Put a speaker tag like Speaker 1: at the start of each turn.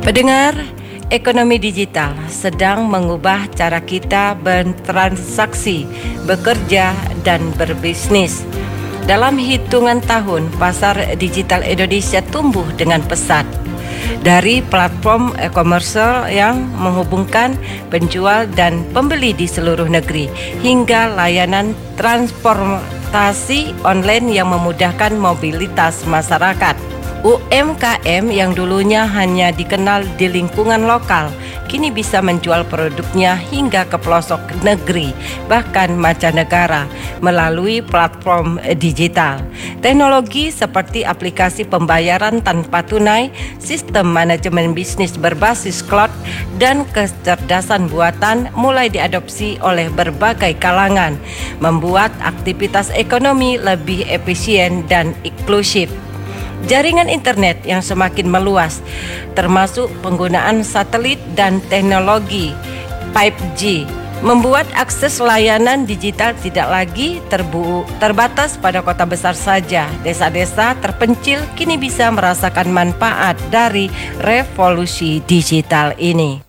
Speaker 1: Pendengar, ekonomi digital sedang mengubah cara kita bertransaksi, bekerja, dan berbisnis. Dalam hitungan tahun, pasar digital Indonesia tumbuh dengan pesat. Dari platform e-commerce yang menghubungkan penjual dan pembeli di seluruh negeri, hingga layanan transportasi online yang memudahkan mobilitas masyarakat. UMKM yang dulunya hanya dikenal di lingkungan lokal, kini bisa menjual produknya hingga ke pelosok negeri, bahkan mancanegara, melalui platform digital. Teknologi seperti aplikasi pembayaran tanpa tunai, sistem manajemen bisnis berbasis cloud, dan kecerdasan buatan mulai diadopsi oleh berbagai kalangan, membuat aktivitas ekonomi lebih efisien dan inklusif. Jaringan internet yang semakin meluas, termasuk penggunaan satelit dan teknologi 5G, membuat akses layanan digital tidak lagi terbatas pada kota besar saja. Desa-desa terpencil kini bisa merasakan manfaat dari revolusi digital ini.